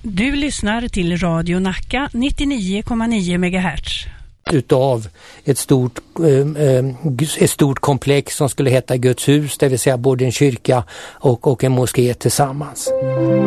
Du lyssnar till Radio Nacka 99,9 MHz. Utav ett stort komplex som skulle heta Guds hus, det vill säga både en kyrka och en moské tillsammans.